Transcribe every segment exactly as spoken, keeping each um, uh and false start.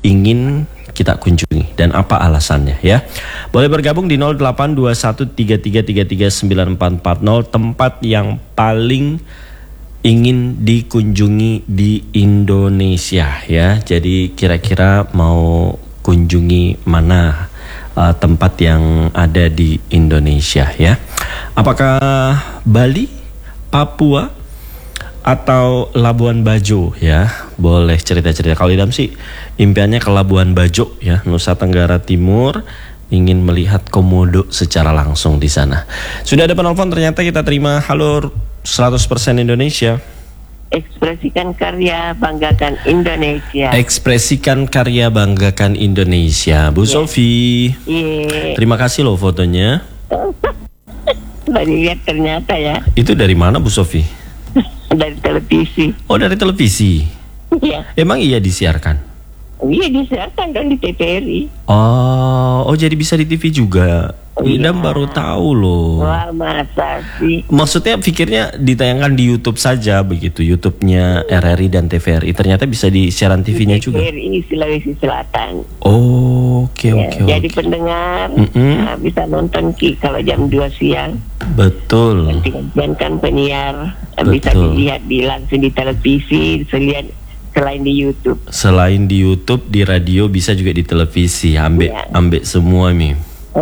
ingin kita kunjungi dan apa alasannya ya. Boleh bergabung di nol delapan dua satu tiga tiga tiga tiga sembilan empat empat nol, tempat yang paling ingin dikunjungi di Indonesia ya. Jadi kira-kira mau kunjungi mana uh, tempat yang ada di Indonesia ya. Apakah Bali, Papua, atau Labuan Bajo ya? Boleh cerita-cerita. Kalau Idam sih impiannya ke Labuan Bajo ya, Nusa Tenggara Timur, ingin melihat komodo secara langsung di sana. Sudah ada penelpon, ternyata kita terima. Halo, seratus persen Indonesia. Ekspresikan karya, banggakan Indonesia. Ekspresikan karya, banggakan Indonesia. Bu yeah. Sofi. Yeah. Terima kasih loh fotonya. Baru lihat ternyata ya. Itu dari mana Bu Sofi? Dari televisi. Oh, dari televisi. Iya. Emang iya disiarkan? Iya, disiarkan dong di T V R I. Oh, oh jadi bisa di T V juga. Idam Iya. baru tahu loh. Wah, masa sih? Maksudnya pikirnya ditayangkan di YouTube saja begitu, YouTube-nya R R I dan T V R I. Ternyata bisa di siaran T V-nya juga. T V R I Sulawesi Selatan. Oh, oke Ya, oke jadi oke. pendengar Mm-mm. nah, bisa nonton Ki kalau jam dua siang. Betul. Nanti kan penyiar bisa Betul. dilihat di langsung di televisi, selain selain di YouTube. Selain di YouTube, di radio, bisa juga di televisi. Ambek Ya. ambek semua nih.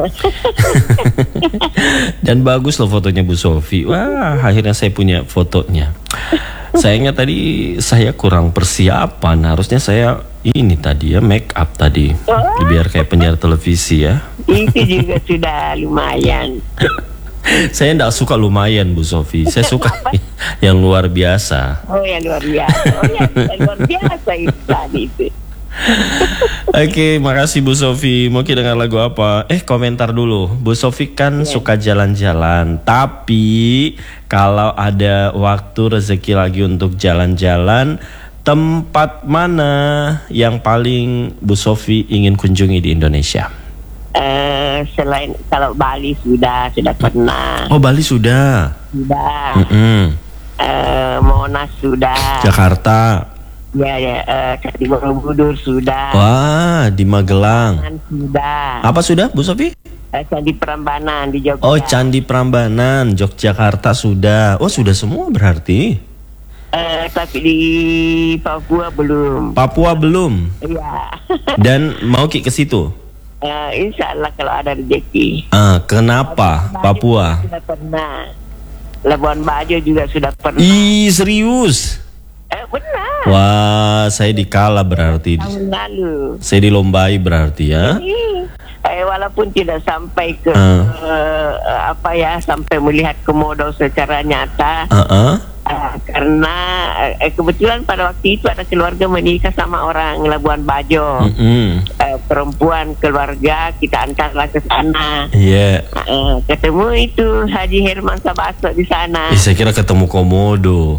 Dan bagus loh fotonya Bu Sofi. Wah, akhirnya saya punya fotonya. Sayangnya tadi saya kurang persiapan. Harusnya saya ini tadi ya, make up tadi, biar kayak penyiar televisi ya. Itu juga sudah lumayan. Saya tidak suka lumayan Bu Sofi. Saya suka yang luar biasa. Oh, yang luar biasa. Oh, yang luar biasa itu tadi itu. Oke, makasih Bu Sofi. Mau kita dengar lagu apa? Eh, komentar dulu. Bu Sofi kan yeah. suka jalan-jalan, tapi kalau ada waktu rezeki lagi untuk jalan-jalan, tempat mana yang paling Bu Sofi ingin kunjungi di Indonesia? Uh, selain kalau Bali sudah sudah pernah. Oh, Bali sudah. Sudah. Mm-mm. Uh, Monas sudah. Jakarta. Ya ya. Uh, Candi Borobudur sudah. Wah, di Magelang. Sudah. Apa sudah, Bu Sofi? Uh, Candi Prambanan di Jogja. Oh, Candi Prambanan, Yogyakarta sudah. Oh, sudah semua berarti. Uh, tapi di Papua belum. Papua belum. Iya. Dan mau Ki ke situ? Uh, insya Allah kalau ada rezeki. Ah, kenapa Papua? Sudah pernah. Labuan Bajo juga sudah pernah. Ih, serius? Eh, benar. Wah, saya dikalah berarti. Tahun lalu. Saya dilombai berarti ya. Eh, walaupun tidak sampai ke Uh. uh, apa ya, sampai melihat komodo secara nyata. Uh-uh. Uh, karena uh, kebetulan pada waktu itu ada keluarga menikah sama orang Labuan Bajo. Mm-mm. Uh, perempuan keluarga kita antarlah ke sana. Iya. Yeah. Uh, ketemu itu Haji Herman Sabaso di sana. Eh, saya kira ketemu komodo.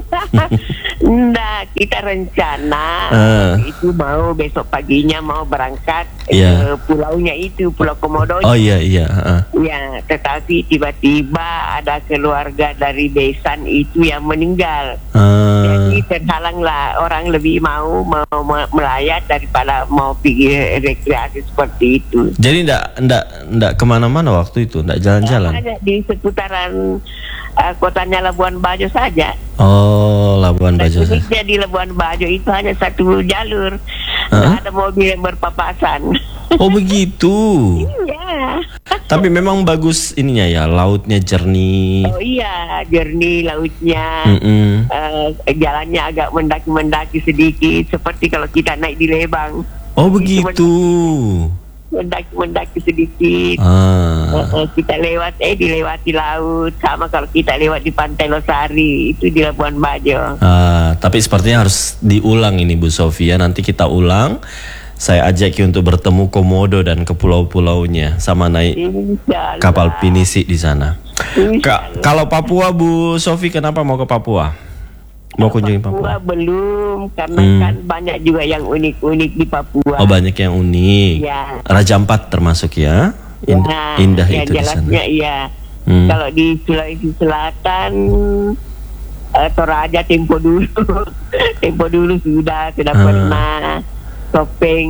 Nah, kita rencana Uh. itu mau besok paginya mau berangkat Yeah. ke pulaunya itu, Pulau Komodo. Oh iya iya. Uh-uh. Ya, tetapi tiba-tiba ada keluarga dari Besan itu yang meninggal. Uh. Jadi terhalanglah, orang lebih mau mau melayat daripada mau pergi rekreasi seperti itu. Jadi ndak ndak ndak kemana-mana waktu itu, ndak jalan-jalan. Hanya di seputaran uh, kotanya Labuan Bajo saja. Oh, Labuan Bajo. Uniknya di Labuan Bajo itu hanya satu jalur, Huh? nggak ada mobil yang berpapasan. Oh begitu. Iya. Tapi memang bagus ininya ya, lautnya jernih. Oh iya, jernih lautnya. Mm-mm. Uh, jalannya agak mendaki-mendaki sedikit, seperti kalau kita naik di Lebang. Oh begitu. Mendaki-mendaki sedikit. Ah. Uh, uh, kita lewat, eh dilewati laut. Sama kalau kita lewat di Pantai Losari, itu di Labuan Bajo. Ah, tapi sepertinya harus diulang ini Bu Sofia. Nanti kita ulang. Saya ajak Ki untuk bertemu komodo dan ke pulau-pulaunya, sama naik Insyaallah. kapal pinisi di sana. Ka Insyaallah. kalau Papua Bu Sofi, kenapa mau ke Papua? Mau kunjungi Papua? Papua belum, karena Hmm. kan banyak juga yang unik-unik di Papua. Oh banyak yang unik. Ya. Raja Ampat termasuk ya. In Ya, indah ya, itu di sana. jelasnya iya. Hmm. Kalau di Sulawesi Selatan, uh, Toraja tempo dulu, tempo dulu sudah sudah Hmm. pernah. Topeng